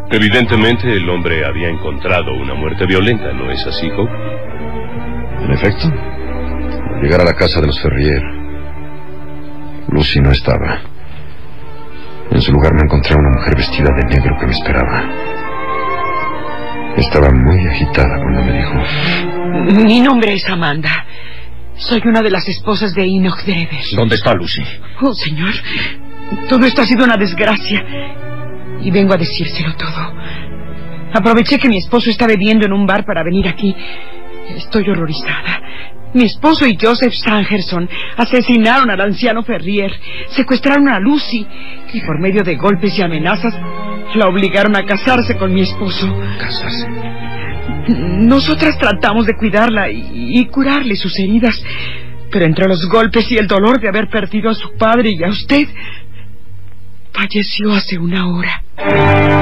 Evidentemente el hombre había encontrado una muerte violenta, ¿no es así, Hope? En efecto, al llegar a la casa de los Ferrier, Lucy no estaba. En su lugar me encontré a una mujer vestida de negro que me esperaba. Estaba muy agitada cuando me dijo: Mi nombre es Amanda. Soy una de las esposas de Enoch Drever. ¿Dónde está Lucy? Oh, señor, todo esto ha sido una desgracia. Y vengo a decírselo todo. Aproveché que mi esposo está bebiendo en un bar para venir aquí. Estoy horrorizada. Mi esposo y Joseph Stangerson asesinaron al anciano Ferrier, secuestraron a Lucy y por medio de golpes y amenazas la obligaron a casarse con mi esposo. ¿Casarse? Nosotras tratamos de cuidarla y curarle sus heridas, pero entre los golpes y el dolor de haber perdido a su padre y a usted, falleció hace una hora.